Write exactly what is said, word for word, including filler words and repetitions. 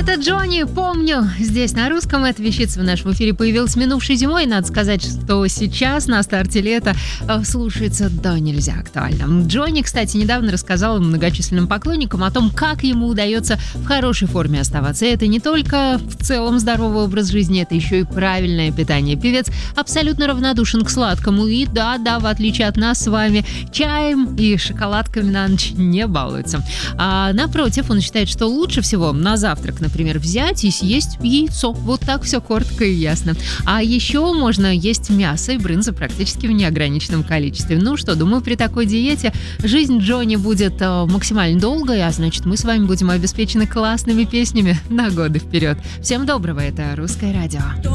Это Джонни, помню. Здесь на русском эта вещица в нашем эфире появилась минувшей зимой. Надо сказать, что сейчас, на старте лета, слушается да нельзя актуально. Джонни, кстати, недавно рассказал многочисленным поклонникам о том, как ему удается в хорошей форме оставаться. И это не только в целом здоровый образ жизни, это еще и правильное питание. Певец абсолютно равнодушен к сладкому. И да-да, в отличие от нас с вами, чаем и шоколадками на ночь не балуется. А напротив, он считает, что лучше всего на завтрак, например, взять и съесть яйцо. Вот так все коротко и ясно. А еще можно есть мясо и брынзу практически в неограниченном количестве. Ну что, думаю, при такой диете жизнь Джонни будет э, максимально долгой, а значит, мы с вами будем обеспечены классными песнями на годы вперед. Всем доброго, это «Русское радио».